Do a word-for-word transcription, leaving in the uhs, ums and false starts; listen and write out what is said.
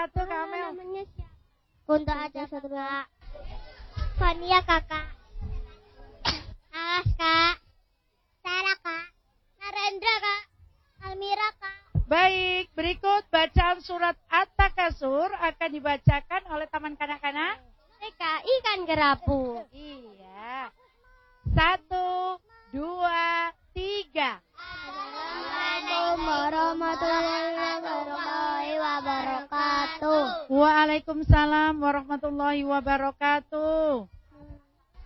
Satu Kamel. Namanya siapa? Kunto Aja Satria. Fania kakak. Alas kak. Sarah kak. Narendra kak. Almira kak. Baik, berikut bacaan surat At-Takasur akan dibacakan oleh taman kanak-kanak. T K I kan kerapu. Iya. Satu, dua, tiga. Assalamualaikum warahmatullahi wabarakatuh. Waalaikumsalam warahmatullahi wabarakatuh.